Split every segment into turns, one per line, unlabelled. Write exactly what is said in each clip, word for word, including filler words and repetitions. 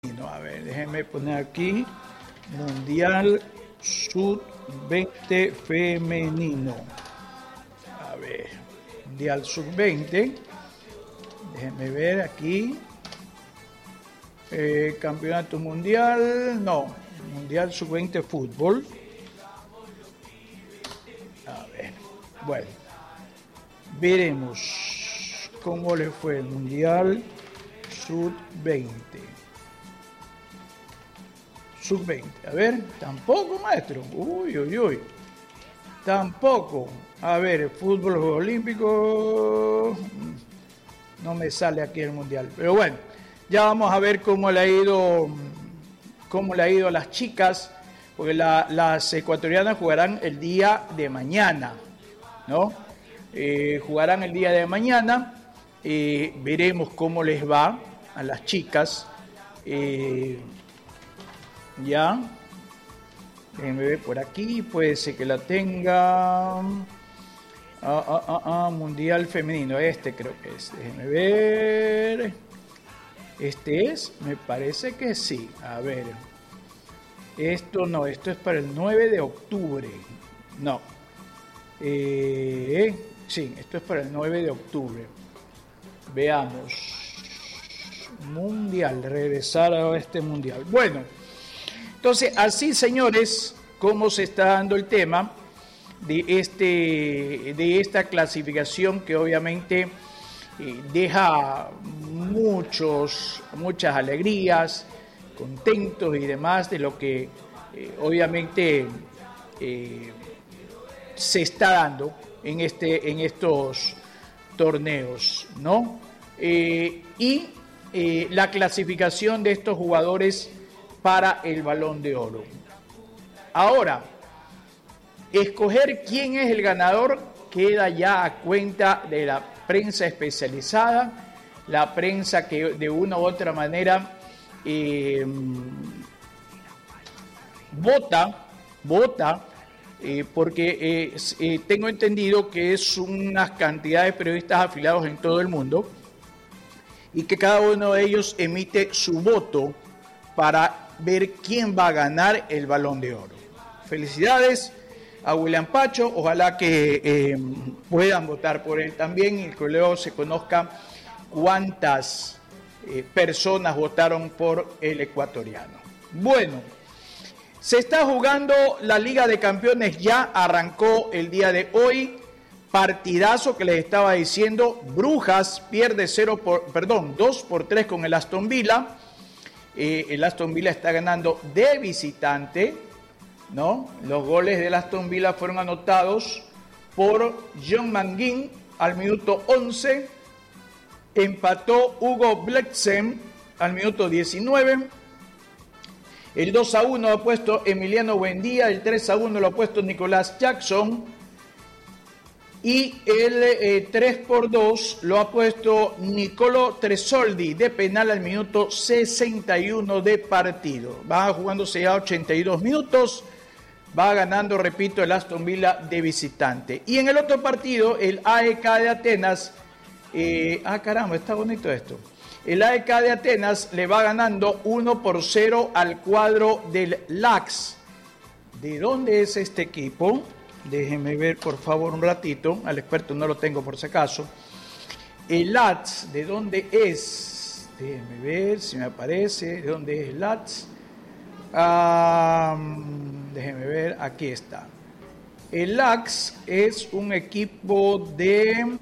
A ver, déjenme poner aquí Mundial sub veinte femenino. A ver, Mundial sub veinte. Déjenme ver aquí. Eh, campeonato mundial, no, Mundial sub veinte fútbol. A ver, bueno, veremos cómo le fue el Mundial sub veinte. sub veinte, a ver, tampoco, maestro, uy, uy, uy, tampoco. A ver, el fútbol olímpico, no me sale aquí el Mundial, pero bueno, ya vamos a ver cómo le ha ido, cómo le ha ido a las chicas, porque la, las ecuatorianas jugarán el día de mañana, ¿no? Eh, jugarán el día de mañana, eh, veremos cómo les va a las chicas. Eh, ya, déjenme ver por aquí, puede ser que la tenga. Ah, ah, ah, ah, Mundial femenino, este creo que es, déjenme ver. Este es, me parece que sí. A ver, esto no, esto es para el nueve de octubre. No, eh, sí, esto es para el nueve de octubre. Veamos. Mundial, regresar a este mundial. Bueno, entonces así, señores, cómo se está dando el tema de, este, de esta clasificación que obviamente eh, deja muchos, muchas alegrías, contentos y demás de lo que eh, obviamente eh, se está dando en, este, en estos torneos, ¿no? Eh, y eh, la clasificación de estos jugadores para el Balón de Oro. Ahora, escoger quién es el ganador queda ya a cuenta de la prensa especializada, la prensa que de una u otra manera eh, vota, vota, eh, porque eh, eh, tengo entendido que es unas cantidades de periodistas afiliados en todo el mundo y que cada uno de ellos emite su voto para ver quién va a ganar el Balón de Oro. Felicidades a William Pacho, ojalá que eh, puedan votar por él también y que luego se conozca cuántas eh, personas votaron por el ecuatoriano. Bueno, se está jugando la Liga de Campeones, ya arrancó el día de hoy, partidazo que les estaba diciendo. Brujas pierde cero por, perdón, dos por tres con el Aston Villa. Eh, el Aston Villa está ganando de visitante, ¿no? Los goles del Aston Villa fueron anotados por John Manguín al minuto once, empató Hugo Blexen al minuto diecinueve, el dos a uno lo ha puesto Emiliano Buendía, el tres a uno lo ha puesto Nicolás Jackson y el eh, tres por dos lo ha puesto Nicolo Tresoldi de penal al minuto sesenta y uno de partido. Va jugándose ya ochenta y dos minutos. Va ganando, repito, el Aston Villa de visitante. Y en el otro partido, el A E K de Atenas, eh, ah caramba, está bonito esto. El A E K de Atenas le va ganando uno por cero al cuadro del L A X. ¿De dónde es este equipo? Déjenme ver, por favor, un ratito. Al experto no lo tengo por si acaso. El L A X, ¿de dónde es? Déjenme ver si me aparece. ¿De dónde es el L A X? Um, déjenme ver, aquí está. El L A X es un equipo de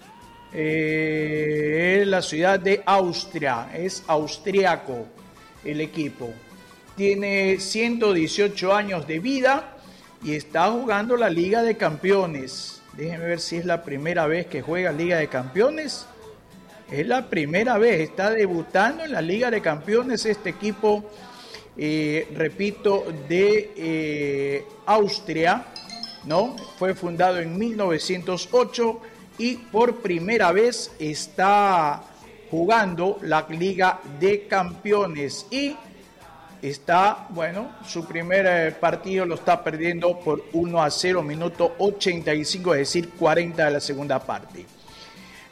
eh, la ciudad de Austria, es austriaco el equipo. Tiene ciento dieciocho años de vida y está jugando la Liga de Campeones. Déjenme ver si es la primera vez que juega Liga de Campeones. Es la primera vez, está debutando en la Liga de Campeones este equipo. Eh, repito, de eh, Austria, ¿no? Fue fundado en mil novecientos ocho y por primera vez está jugando la Liga de Campeones y está, bueno, su primer eh, partido lo está perdiendo por uno a cero, minuto ochenta y cinco, es decir, cuarenta de la segunda parte.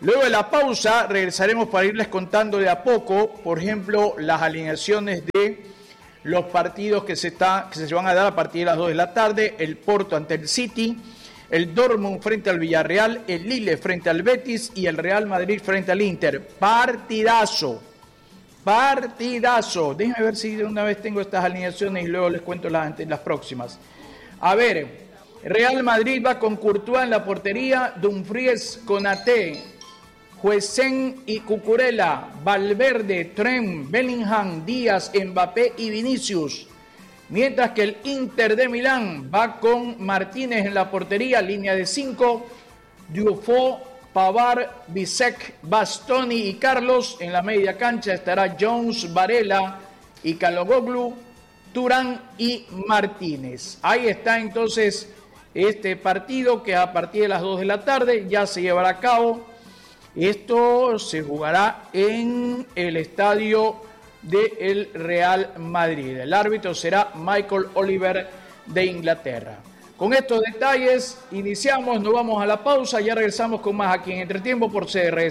Luego de la pausa regresaremos para irles contando de a poco, por ejemplo, las alineaciones de los partidos que se, está, que se van a dar a partir de las dos de la tarde, el Porto ante el City, el Dortmund frente al Villarreal, el Lille frente al Betis y el Real Madrid frente al Inter. Partidazo, partidazo. Déjenme ver si de una vez tengo estas alineaciones y luego les cuento las, las próximas. A ver, Real Madrid va con Courtois en la portería, Dumfries, Konaté, Huesen y Cucurella, Valverde, Trent, Bellingham, Díaz, Mbappé y Vinicius. Mientras que el Inter de Milán va con Martínez en la portería, línea de cinco, Dufo, Pavard, Bisek, Bastoni y Carlos. En la media cancha estará Jones, Varela y Calogoglu, Turán y Martínez. Ahí está entonces este partido que a partir de las dos de la tarde ya se llevará a cabo. Esto se jugará en el estadio del Real Madrid. El árbitro será Michael Oliver de Inglaterra. Con estos detalles iniciamos, nos vamos a la pausa, ya regresamos con más aquí en Entretiempo por C R S.